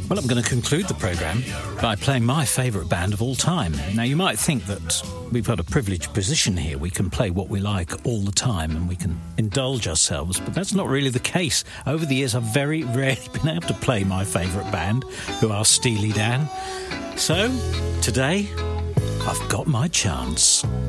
Well, I'm going to conclude the programme by playing my favourite band of all time. Now, you might think that we've got a privileged position here. We can play what we like all the time and we can indulge ourselves, but that's not really the case. Over the years, I've very rarely been able to play my favourite band, who are Steely Dan. So, today, I've got my chance.